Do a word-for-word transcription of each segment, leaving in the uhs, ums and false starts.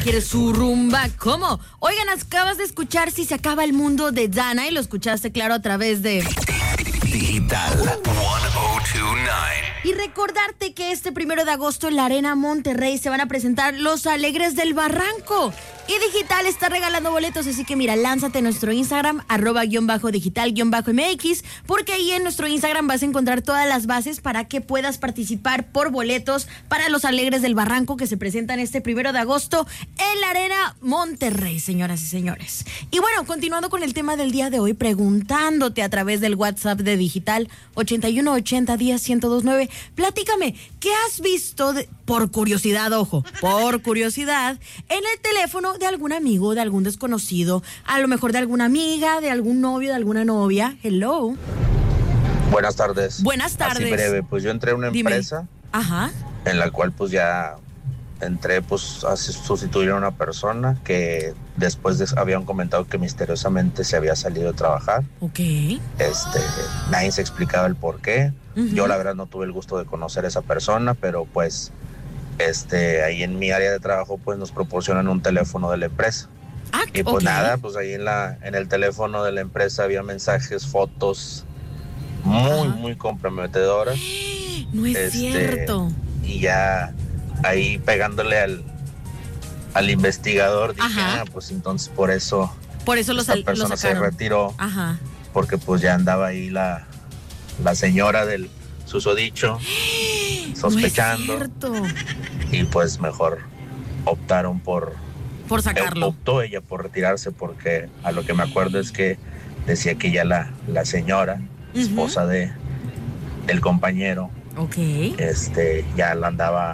quiere su rumba. ¿Cómo? Oigan, acabas de escuchar Si se acaba el mundo de Dana y lo escuchaste, claro, a través de Digital ciento veintinueve. Y recordarte que este primero de agosto en la Arena Monterrey se van a presentar Los Alegres del Barranco. Y Digital está regalando boletos, así que mira, lánzate a nuestro Instagram, arroba guión bajo digital guión bajo M X, porque ahí en nuestro Instagram vas a encontrar todas las bases para que puedas participar por boletos para Los Alegres del Barranco que se presentan este primero de agosto en la Arena Monterrey, señoras y señores. Y bueno, continuando con el tema del día de hoy, preguntándote a través del WhatsApp de Digital ochenta y uno ochenta diez ciento veintinueve, platícame, ¿qué has visto de, por curiosidad, ojo, por curiosidad, en el teléfono de algún amigo, de algún desconocido, a lo mejor de alguna amiga, de algún novio, de alguna novia? Hello. Buenas tardes. Buenas tardes. Así breve, pues yo entré a una Dime. empresa Ajá. en la cual pues ya entré pues a sustituir a una persona que después de, habían comentado que misteriosamente se había salido a trabajar. Ok. Este, nadie se explicaba el por qué. Uh-huh. Yo la verdad no tuve el gusto de conocer a esa persona, pero pues este, ahí en mi área de trabajo pues nos proporcionan un teléfono de la empresa. Ah, y pues okay. nada, pues ahí en la en el teléfono de la empresa había mensajes, fotos muy, Ajá. muy comprometedoras. No es este, cierto. Y ya ahí pegándole al, al investigador, dije, ah, pues entonces por eso, por eso esta los, persona los se retiró. Ajá. Porque pues ya andaba ahí la, la señora del susodicho sospechando. No es cierto. Y pues mejor optaron por por sacarlo. Optó ella por retirarse porque a lo que me acuerdo es que decía que ya la, la señora, uh-huh. esposa de del compañero, okay. este, ya la andaba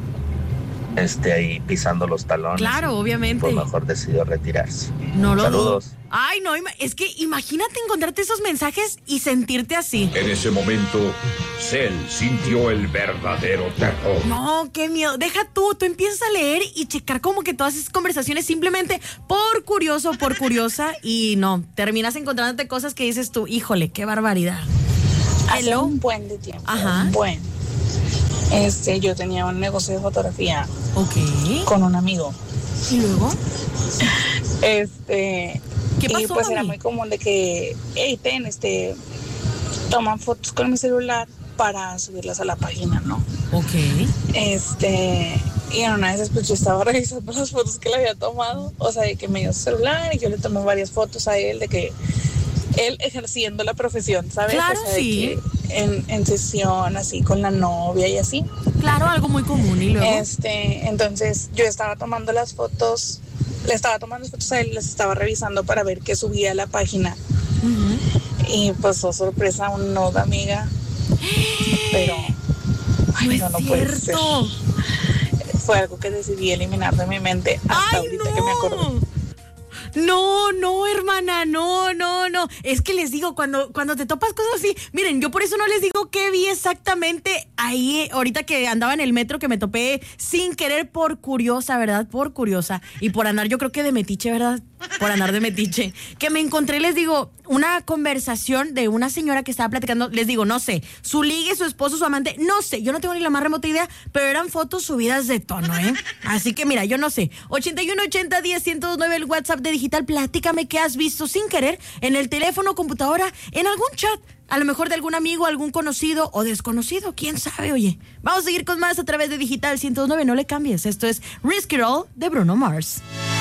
este ahí pisando los talones. Claro, obviamente. Pues mejor decidió retirarse. No lo Saludos. Dudo. Ay, no, es que imagínate encontrarte esos mensajes y sentirte así. En ese momento, Cell sintió el verdadero terror. No, qué miedo. Deja tú, tú empiezas a leer y checar como que todas esas conversaciones simplemente por curioso, por curiosa, y no, terminas encontrándote cosas que dices tú, híjole, qué barbaridad. Hace un buen de tiempo. Ajá. Un buen. Este, yo tenía un negocio de fotografía. Ok. Con un amigo. ¿Y luego? Este... ¿Qué pasó, y pues mami? Era muy común de que, hey, ten, este, toman fotos con mi celular para subirlas a la página, ¿no? Ok. Este, y en una de esas pues yo estaba revisando las fotos que le había tomado, o sea, de que me dio su celular y yo le tomé varias fotos a él de que él ejerciendo la profesión, ¿sabes? Claro, o sea, sí. De que en, en sesión, así, con la novia y así. Claro, algo muy común, y luego. Este, entonces yo estaba tomando las fotos. Le estaba tomando fotos a él, les estaba revisando para ver qué subía a la página. Uh-huh. Y pues, oh, sorpresa, un nude, amiga. Pero, ay, no, no, no puede ser. Fue algo que decidí eliminar de mi mente hasta ay, ahorita no. que me acordé. No, no, hermana, no, no, no. Es que les digo, cuando, cuando te topas cosas así, miren, yo por eso no les digo qué vi exactamente ahí, ahorita que andaba en el metro, que me topé sin querer por curiosa, ¿verdad? Por curiosa. Y por andar, yo creo que de metiche, ¿verdad? Por andar de metiche. Que me encontré, les digo, una conversación de una señora que estaba platicando, les digo, no sé, su ligue, su esposo, su amante, no sé, yo no tengo ni la más remota idea, pero eran fotos subidas de tono, ¿eh? Así que mira, yo no sé. ochenta y uno ochenta diez ciento nueve el WhatsApp de Digital, platícame qué has visto sin querer en el teléfono, computadora, en algún chat, a lo mejor de algún amigo, algún conocido o desconocido, quién sabe, oye. Vamos a seguir con más a través de Digital ciento nueve, no le cambies, esto es Risk It All de Bruno Mars.